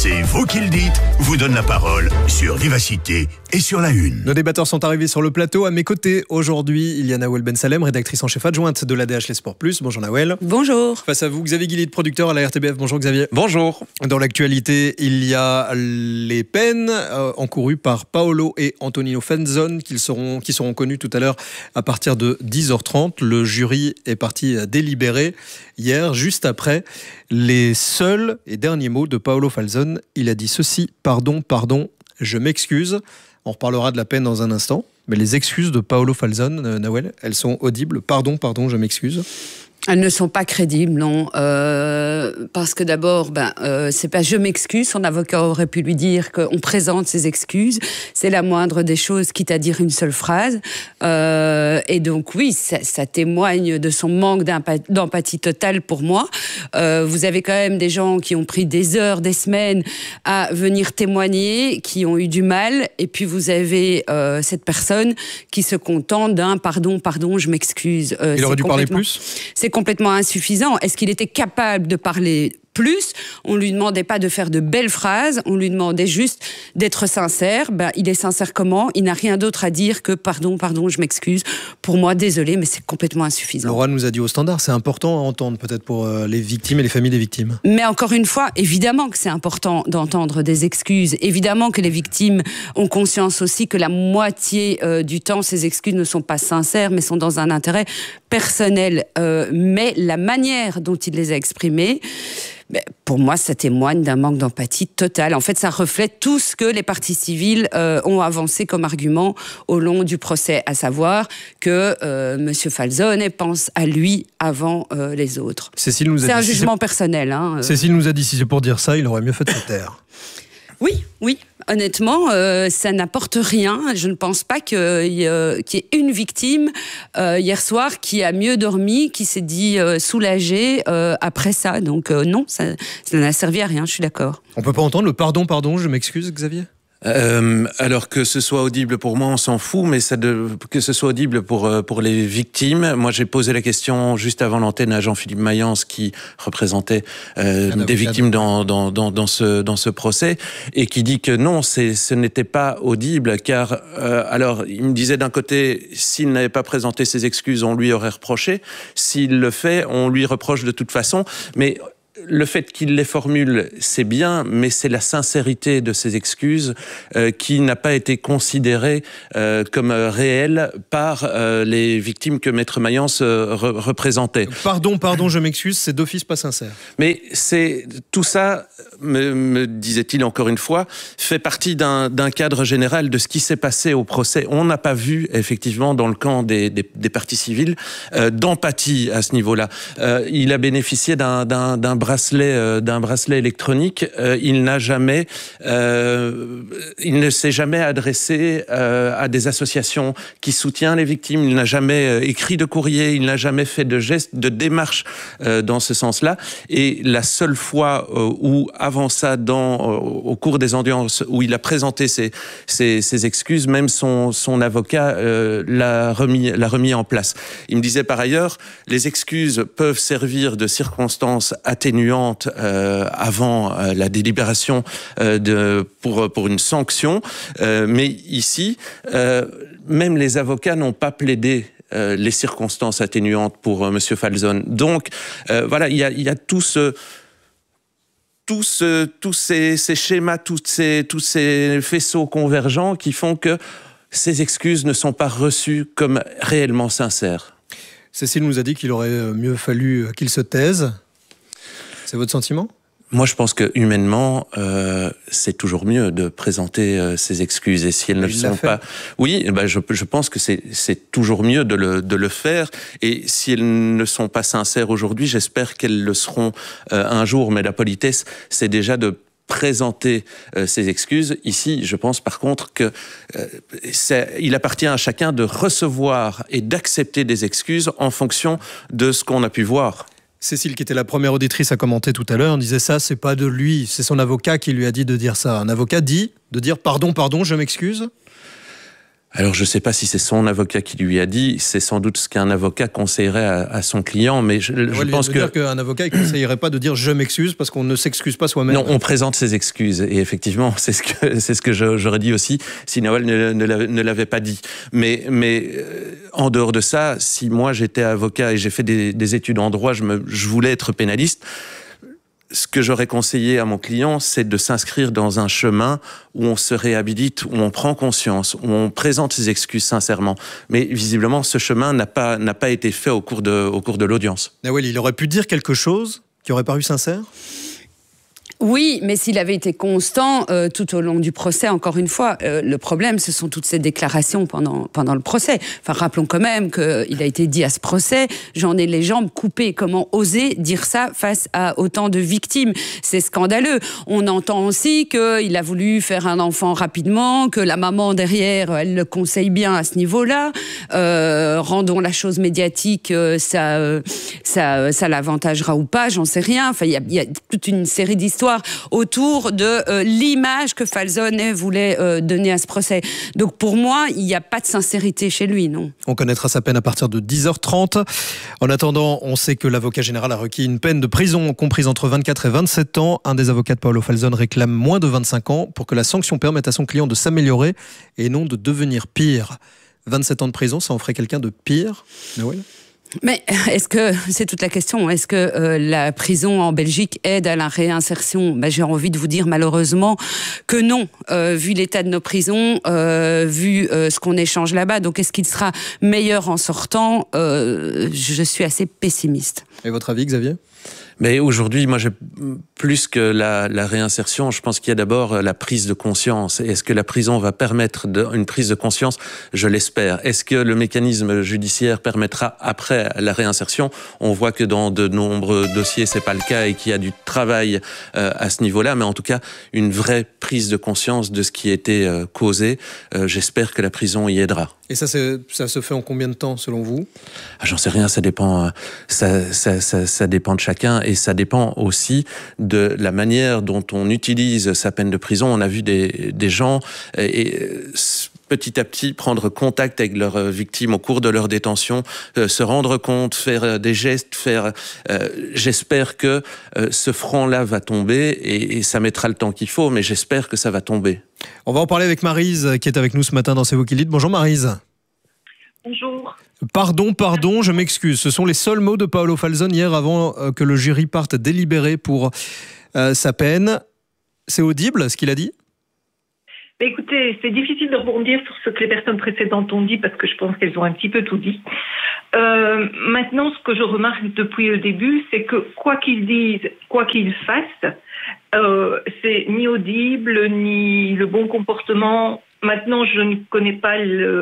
C'est vous qui le dites, vous donne la parole sur Vivacité et sur La Une. Nos débatteurs sont arrivés sur le plateau. À mes côtés, aujourd'hui, il y a Nawel Ben Salem, rédactrice en chef adjointe de l'ADH Les Sports Plus. Bonjour Nawel. Bonjour. Face à vous, Xavier Guillet, producteur à la RTBF. Bonjour Xavier. Bonjour. Dans l'actualité, il y a les peines encourues par Paolo et Antonino Falzon qui seront connues tout à l'heure à partir de 10h30. Le jury est parti délibérer hier, juste après les seuls et derniers mots de Paolo Falzon. Il a dit ceci: pardon, je m'excuse. On reparlera de la peine dans un instant. Mais les excuses de Paolo Falzon, Nawel, elles sont audibles. Pardon, je m'excuse. Elles ne sont pas crédibles, non. Parce que d'abord, c'est pas je m'excuse. Son avocat aurait pu lui dire qu'on présente ses excuses. C'est la moindre des choses, quitte à dire une seule phrase. Et donc oui, ça témoigne de son manque d'empathie totale pour moi. Vous avez quand même des gens qui ont pris des heures, des semaines à venir témoigner, qui ont eu du mal. Et puis vous avez cette personne qui se contente d'un pardon, je m'excuse. Il aurait dû parler plus ? C'est complètement insuffisant. Est-ce qu'il était capable de parler plus? On lui demandait pas de faire de belles phrases, on lui demandait juste d'être sincère. Il est sincère comment? Il n'a rien d'autre à dire que pardon, je m'excuse. Pour moi, désolé, mais c'est complètement insuffisant. Laura nous a dit au standard, c'est important à entendre peut-être pour les victimes et les familles des victimes. Mais encore une fois, évidemment que c'est important d'entendre des excuses. Évidemment que les victimes ont conscience aussi que la moitié du temps, ces excuses ne sont pas sincères, mais sont dans un intérêt personnel. Mais la manière dont il les a exprimées, pour moi, ça témoigne d'un manque d'empathie total. En fait, ça reflète tout ce que les parties civiles ont avancé comme argument au long du procès, à savoir que M. Falzon pense à lui avant les autres. C'est un jugement personnel. Cécile nous a dit, si c'est pour dire ça, il aurait mieux fait de se taire. Oui, honnêtement, ça n'apporte rien. Je ne pense pas qu'il y ait une victime hier soir qui a mieux dormi, qui s'est dit soulagée après ça. Donc non, ça n'a servi à rien, je suis d'accord. On peut pas entendre le pardon, je m'excuse, Xavier ? Alors que ce soit audible pour moi, on s'en fout, mais que ce soit audible pour les victimes. Moi, j'ai posé la question juste avant l'antenne à Jean-Philippe Mayence, qui représentait des victimes dans ce procès, et qui dit que non, ce n'était pas audible, car alors il me disait d'un côté, s'il n'avait pas présenté ses excuses, on lui aurait reproché. S'il le fait, on lui reproche de toute façon, mais le fait qu'il les formule, c'est bien, mais c'est la sincérité de ces excuses qui n'a pas été considérée comme réelle par les victimes que Maître Mayence représentait. Pardon, je m'excuse, c'est d'office pas sincère. Mais tout ça, me disait-il encore une fois, fait partie d'un cadre général de ce qui s'est passé au procès. On n'a pas vu, effectivement, dans le camp des parties civiles, d'empathie à ce niveau-là. Il a bénéficié d'un bracelet électronique. Il ne s'est jamais adressé à des associations qui soutiennent les victimes. Il n'a jamais écrit de courrier. Il n'a jamais fait de geste, de démarche dans ce sens-là. Et la seule fois où, avant ça, au cours des audiences, où il a présenté ses excuses, même son avocat l'a remis en place. Il me disait par ailleurs, les excuses peuvent servir de circonstances atténuantes avant la délibération pour une sanction, mais ici, même les avocats n'ont pas plaidé les circonstances atténuantes pour M. Falzon. Donc, voilà, il y a tous ces schémas, tous ces faisceaux convergents qui font que ces excuses ne sont pas reçues comme réellement sincères. Cécile nous a dit qu'il aurait mieux fallu qu'il se taise. C'est votre sentiment ? Moi, je pense que humainement, c'est toujours mieux de présenter ses excuses. Et si elles ne sont pas, oui, je pense que c'est toujours mieux de le faire. Et si elles ne sont pas sincères aujourd'hui, j'espère qu'elles le seront un jour. Mais la politesse, c'est déjà de présenter ses excuses. Ici, je pense par contre que il appartient à chacun de recevoir et d'accepter des excuses en fonction de ce qu'on a pu voir. Cécile, qui était la première auditrice à commenter tout à l'heure, disait ça, c'est pas de lui, c'est son avocat qui lui a dit de dire ça. Un avocat dit de dire pardon, je m'excuse. Alors, je ne sais pas si c'est son avocat qui lui a dit, c'est sans doute ce qu'un avocat conseillerait à son client, mais je pense que... dire qu'un avocat ne conseillerait pas de dire « je m'excuse » parce qu'on ne s'excuse pas soi-même. Non, on présente ses excuses, et effectivement, c'est ce que j'aurais dit aussi si Nawal ne l'avait pas dit. Mais en dehors de ça, si moi j'étais avocat et j'ai fait des études en droit, je voulais être pénaliste, ce que j'aurais conseillé à mon client, c'est de s'inscrire dans un chemin où on se réhabilite, où on prend conscience, où on présente ses excuses sincèrement. Mais visiblement, ce chemin n'a pas été fait au cours de l'audience. Nawal, il aurait pu dire quelque chose qui aurait paru sincère ? Oui, mais s'il avait été constant tout au long du procès, encore une fois, le problème, ce sont toutes ces déclarations pendant le procès. Enfin, rappelons quand même qu'il a été dit à ce procès, j'en ai les jambes coupées. Comment oser dire ça face à autant de victimes? C'est scandaleux. On entend aussi qu'il a voulu faire un enfant rapidement, que la maman derrière, elle le conseille bien à ce niveau-là. Rendons la chose médiatique, ça l'avantagera ou pas, j'en sais rien. Enfin, il y a toute une série d'histoires autour de l'image que Falzone voulait donner à ce procès. Donc pour moi, il n'y a pas de sincérité chez lui, non. On connaîtra sa peine à partir de 10h30. En attendant, on sait que l'avocat général a requis une peine de prison comprise entre 24 et 27 ans. Un des avocats de Paolo Falzone réclame moins de 25 ans pour que la sanction permette à son client de s'améliorer et non de devenir pire. 27 ans de prison, ça en ferait quelqu'un de pire, Nawal ? Mais est-ce que, c'est toute la question, est-ce que la prison en Belgique aide à la réinsertion ? J'ai envie de vous dire malheureusement que non, vu l'état de nos prisons, vu ce qu'on échange là-bas. Donc est-ce qu'il sera meilleur en sortant ? Je suis assez pessimiste. Et votre avis, Xavier ? Mais aujourd'hui, moi, plus que la réinsertion, je pense qu'il y a d'abord la prise de conscience. Est-ce que la prison va permettre une prise de conscience ? Je l'espère. Est-ce que le mécanisme judiciaire permettra après la réinsertion ? On voit que dans de nombreux dossiers, c'est pas le cas et qu'il y a du travail à ce niveau-là. Mais en tout cas, une vraie prise de conscience de ce qui a été causé. J'espère que la prison y aidera. Et ça se fait en combien de temps, selon vous ? J'en sais rien, ça dépend de chacun et ça dépend aussi de la manière dont on utilise sa peine de prison. On a vu des gens petit à petit prendre contact avec leurs victimes au cours de leur détention, se rendre compte, faire des gestes, j'espère que ce front-là va tomber et ça mettra le temps qu'il faut, mais j'espère que ça va tomber. On va en parler avec Maryse qui est avec nous ce matin dans C'est vous qui dites. Bonjour Maryse. Bonjour. Pardon, je m'excuse. Ce sont les seuls mots de Paolo Falzone hier avant que le jury parte délibérer pour sa peine. C'est audible ce qu'il a dit ? Écoutez, c'est difficile de rebondir sur ce que les personnes précédentes ont dit parce que je pense qu'elles ont un petit peu tout dit. Maintenant, ce que je remarque depuis le début, c'est que quoi qu'ils disent, quoi qu'ils fassent, c'est ni audible, ni le bon comportement. Maintenant, je ne connais pas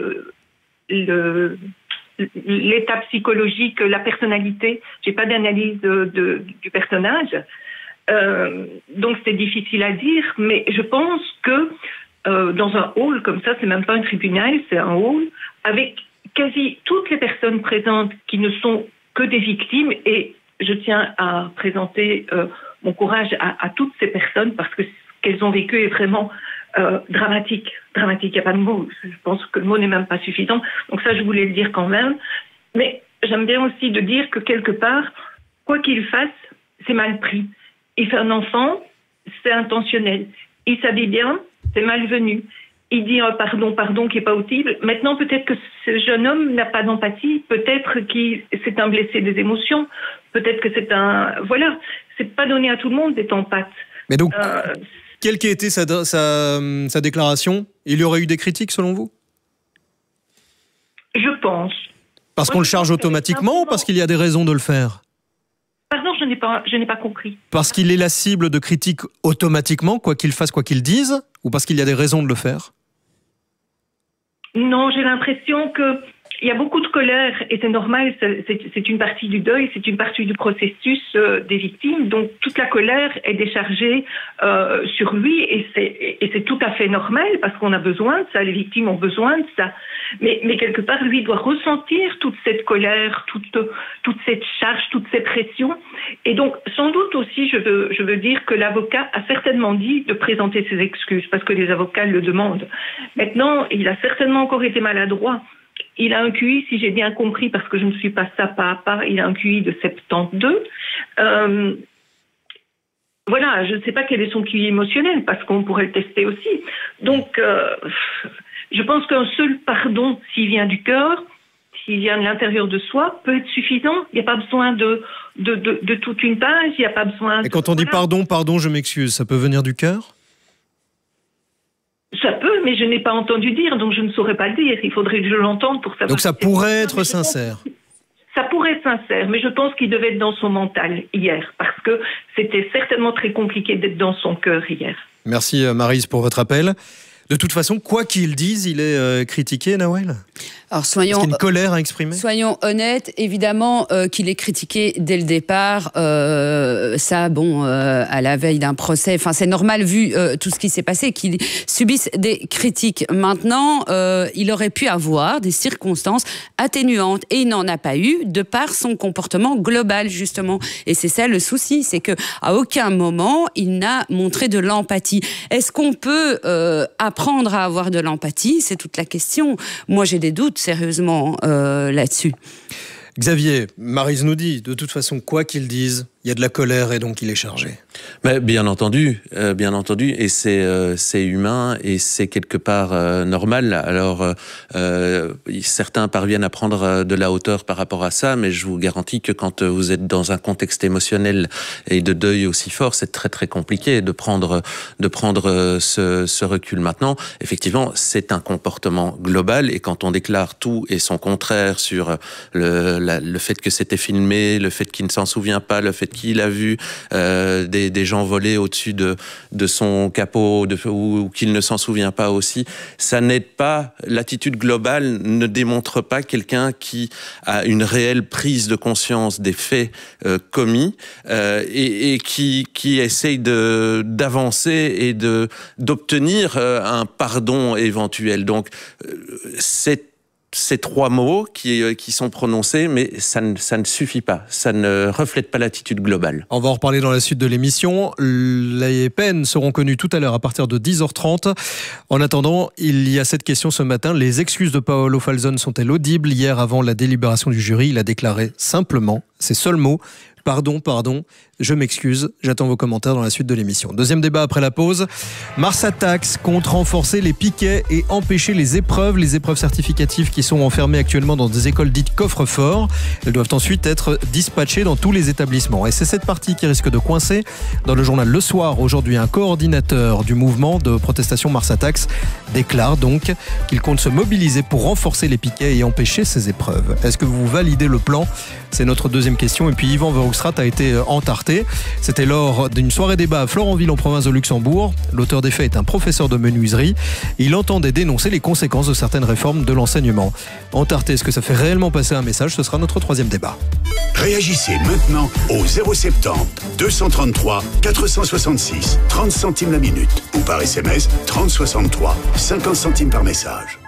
l'état psychologique, la personnalité. J'ai pas d'analyse du personnage. Donc c'est difficile à dire, mais je pense que dans un hall comme ça, c'est même pas un tribunal, c'est un hall, avec quasi toutes les personnes présentes qui ne sont que des victimes, et je tiens à présenter mon courage à toutes ces personnes parce que ce qu'elles ont vécu est vraiment dramatique. Dramatique, il n'y a pas de mot. Je pense que le mot n'est même pas suffisant. Donc ça, je voulais le dire quand même. Mais j'aime bien aussi de dire que quelque part, quoi qu'il fasse, c'est mal pris. Il fait un enfant, c'est intentionnel. Il s'habille bien, c'est malvenu. Il dit un pardon qui n'est pas audible. Maintenant, peut-être que ce jeune homme n'a pas d'empathie. Peut-être qu'il c'est un blessé des émotions. Peut-être que c'est un... Voilà, c'est pas donné à tout le monde d'être en pâte. Mais donc, quelle qu'ait été sa déclaration ? Il y aurait eu des critiques, selon vous ? Je pense. Parce qu'on le charge automatiquement ou parce qu'il y a des raisons de le faire ? Pardon, je n'ai pas compris. Parce qu'il est la cible de critiques automatiquement, quoi qu'il fasse, quoi qu'il dise ? Ou parce qu'il y a des raisons de le faire ? Non, j'ai l'impression que il y a beaucoup de colère et c'est normal, c'est une partie du deuil, c'est une partie du processus des victimes. Donc toute la colère est déchargée sur lui et c'est tout à fait normal parce qu'on a besoin de ça, les victimes ont besoin de ça. Mais quelque part, lui doit ressentir toute cette colère, toute cette charge, toute cette pression. Et donc sans doute aussi, je veux dire que l'avocat a certainement dit de présenter ses excuses parce que les avocats le demandent. Maintenant, il a certainement encore été maladroit. Il a un QI, si j'ai bien compris, parce que je ne suis pas ça pas à pas, il a un QI de 72. Voilà, je ne sais pas quel est son QI émotionnel, parce qu'on pourrait le tester aussi. Donc, je pense qu'un seul pardon, s'il vient du cœur, s'il vient de l'intérieur de soi, peut être suffisant. Il n'y a pas besoin de toute une page, il n'y a pas besoin... Et quand on dit pardon, je m'excuse, ça peut venir du cœur ? Ça peut, mais je n'ai pas entendu dire, donc je ne saurais pas le dire. Il faudrait que je l'entende pour savoir... Donc ça pourrait être sincère. Ça pourrait être sincère, mais je pense qu'il devait être dans son mental hier, parce que c'était certainement très compliqué d'être dans son cœur hier. Merci Maryse pour votre appel. De toute façon, quoi qu'il dise, il est critiqué, Nawel ? Alors soyons, est-ce qu'il y a une colère à exprimer ? Soyons honnêtes, évidemment qu'il est critiqué dès le départ. À la veille d'un procès, enfin c'est normal vu tout ce qui s'est passé qu'il subisse des critiques. Maintenant, il aurait pu avoir des circonstances atténuantes et il n'en a pas eu de par son comportement global justement. Et c'est ça le souci, c'est que à aucun moment il n'a montré de l'empathie. Est-ce qu'on peut apprendre à avoir de l'empathie ? C'est toute la question. Moi j'ai des doutes sérieusement là-dessus. Xavier, Maryse nous dit, de toute façon, quoi qu'il dise, il y a de la colère et donc il est chargé. Mais bien entendu, et c'est humain et c'est quelque part normal. Alors certains parviennent à prendre de la hauteur par rapport à ça, mais je vous garantis que quand vous êtes dans un contexte émotionnel et de deuil aussi fort, c'est très très compliqué de prendre ce recul. Maintenant, effectivement, c'est un comportement global et quand on déclare tout et son contraire sur le fait que c'était filmé, le fait qu'il ne s'en souvient pas, le fait qu'il a vu des gens voler au-dessus de son capot ou qu'il ne s'en souvient pas aussi, ça n'aide pas. L'attitude globale ne démontre pas quelqu'un qui a une réelle prise de conscience des faits commis et qui essaye d'avancer et d'obtenir un pardon éventuel. Donc ces trois mots qui sont prononcés, mais ça ne suffit pas. Ça ne reflète pas l'attitude globale. On va en reparler dans la suite de l'émission. Les peines seront connues tout à l'heure à partir de 10h30. En attendant, il y a cette question ce matin. Les excuses de Paolo Falzon sont-elles audibles ? Hier, avant la délibération du jury, il a déclaré simplement, ces seuls mots, pardon, je m'excuse, j'attends vos commentaires dans la suite de l'émission. Deuxième débat après la pause. Mars Attacks compte renforcer les piquets et empêcher les épreuves certificatives qui sont enfermées actuellement dans des écoles dites coffre-fort. Elles doivent ensuite être dispatchées dans tous les établissements. Et c'est cette partie qui risque de coincer. Dans le journal Le Soir, aujourd'hui, un coordinateur du mouvement de protestation Mars Attacks déclare donc qu'il compte se mobiliser pour renforcer les piquets et empêcher ces épreuves. Est-ce que vous validez le plan ? C'est notre deuxième question. Et puis Yvan Verhoekstraat a été entarté. C'était lors d'une soirée débat à Florenville en province de Luxembourg. L'auteur des faits est un professeur de menuiserie. Il entendait dénoncer les conséquences de certaines réformes de l'enseignement. Entarté, est-ce que ça fait réellement passer un message ? Ce sera notre troisième débat. Réagissez maintenant au 070 233 466 30 centimes la minute ou par SMS 3063 50 centimes par message.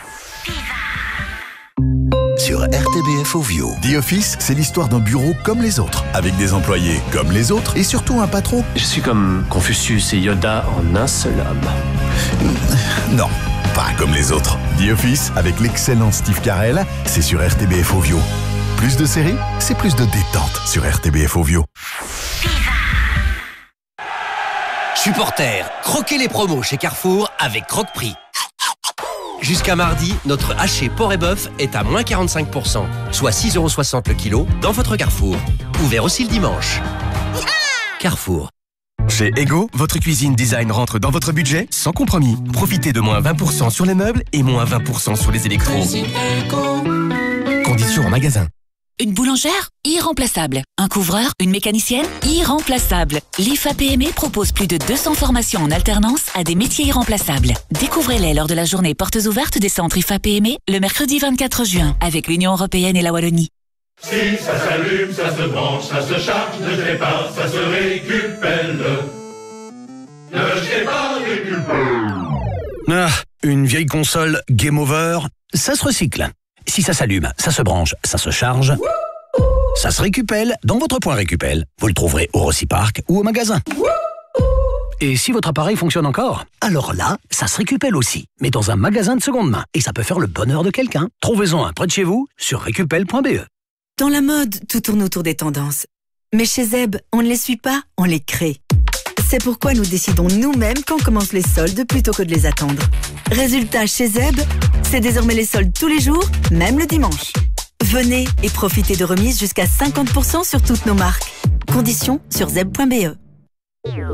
Sur RTBF Ovio. The Office, c'est l'histoire d'un bureau comme les autres, avec des employés comme les autres et surtout un patron. Je suis comme Confucius et Yoda en un seul homme. Non, pas comme les autres. The Office, avec l'excellent Steve Carell, c'est sur RTBF Ovio. Plus de séries, c'est plus de détente sur RTBF Ovio. Supporters, croquez les promos chez Carrefour avec Croque-Prix. Jusqu'à mardi, notre haché porc et bœuf est à moins 45%, soit 6,60€ le kilo dans votre Carrefour. Ouvert aussi le dimanche. Carrefour. Chez Ego, votre cuisine design rentre dans votre budget sans compromis. Profitez de moins 20% sur les meubles et moins 20% sur les électros. Conditions en magasin. Une boulangère? Irremplaçable. Un couvreur? Une mécanicienne? Irremplaçable. L'IFA PME propose plus de 200 formations en alternance à des métiers irremplaçables. Découvrez-les lors de la journée portes ouvertes des centres IFA PME le mercredi 24 juin avec l'Union Européenne et la Wallonie. Si ça s'allume, ça se branche, ça se charge, ne jetez pas, ça se récupère. Ne jetez pas, récupère. Ah, une vieille console Game Over, ça se recycle. Si ça s'allume, ça se branche, ça se charge, ça se récupère dans votre point Récupel. Vous le trouverez au Rocipark ou au magasin. Et si votre appareil fonctionne encore, alors là, ça se récupère aussi, mais dans un magasin de seconde main. Et ça peut faire le bonheur de quelqu'un. Trouvez-en un près de chez vous sur récupel.be. Dans la mode, tout tourne autour des tendances. Mais chez Zeb, on ne les suit pas, on les crée. C'est pourquoi nous décidons nous-mêmes quand commencent les soldes plutôt que de les attendre. Résultat, chez Zeb, c'est désormais les soldes tous les jours, même le dimanche. Venez et profitez de remises jusqu'à 50% sur toutes nos marques. Conditions sur zeb.be.